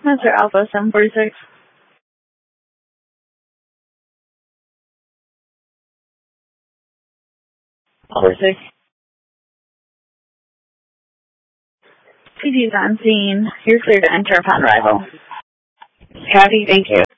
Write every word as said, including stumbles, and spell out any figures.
Mister Alpha seven forty-six. forty-six. P D's on scene. You're clear to enter upon arrival. Copy, thank you.